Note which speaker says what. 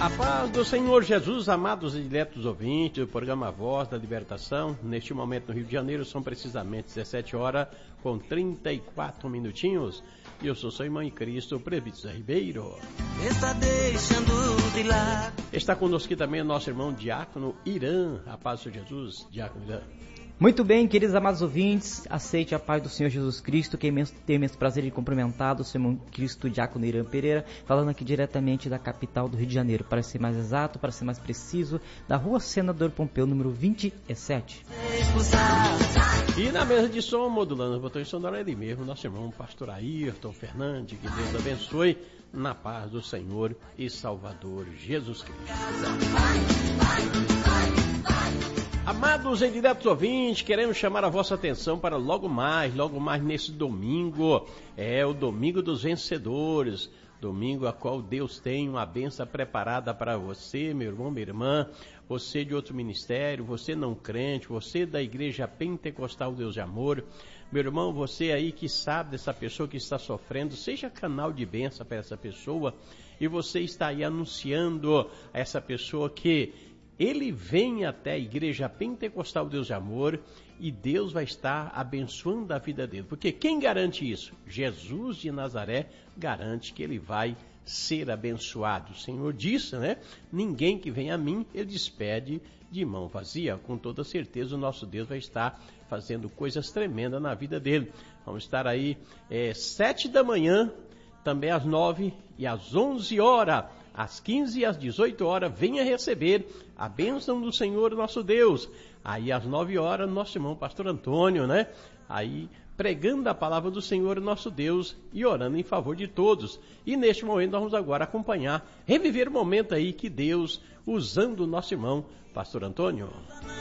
Speaker 1: A paz do Senhor Jesus, amados e diletos ouvintes do programa Voz da Libertação. Neste momento no Rio de Janeiro são precisamente 17 horas com 34 minutinhos. E eu sou seu irmão em Cristo, Presbítero Zé Ribeiro.
Speaker 2: Está deixando de lado.
Speaker 1: Está conosco aqui também o nosso irmão Diácono Irã. A paz do Senhor Jesus, Diácono Irã.
Speaker 3: Muito bem, queridos amados ouvintes, aceite a paz do Senhor Jesus Cristo, que tem imenso prazer em cumprimentar o seu irmão Cristo Diácono Irã Pereira, falando aqui diretamente da capital do Rio de Janeiro, para ser mais exato, para ser mais preciso, da Rua Senador Pompeu, número 27.
Speaker 1: E na mesa de som, modulando o botão de sonoro, ele mesmo, nosso irmão Pastor Ayrton Fernandes, que Deus abençoe, na paz do Senhor e Salvador Jesus Cristo. Amados e diretos ouvintes, queremos chamar a vossa atenção para logo mais nesse domingo, o Domingo dos Vencedores, domingo a qual Deus tem uma bênção preparada para você, meu irmão, minha irmã, você de outro ministério, você não crente, você da Igreja Pentecostal Deus de Amor, meu irmão, você aí que sabe dessa pessoa que está sofrendo, seja canal de bênção para essa pessoa, e você está aí anunciando a essa pessoa que ele vem até a Igreja Pentecostal Deus de Amor e Deus vai estar abençoando a vida dele. Porque quem garante isso? Jesus de Nazaré garante que ele vai ser abençoado. O Senhor disse, né? Ninguém que vem a mim, ele despede de mão vazia. Com toda certeza o nosso Deus vai estar fazendo coisas tremendas na vida dele. Vamos estar aí 7 da manhã, também às 9 e às 11 horas. Às 15 e às 18 horas, venha receber a bênção do Senhor nosso Deus. Aí às 9 horas, nosso irmão Pastor Antônio, né? Aí pregando a palavra do Senhor nosso Deus e orando em favor de todos. E neste momento nós vamos agora acompanhar, reviver o momento aí que Deus, usando o nosso irmão Pastor Antônio.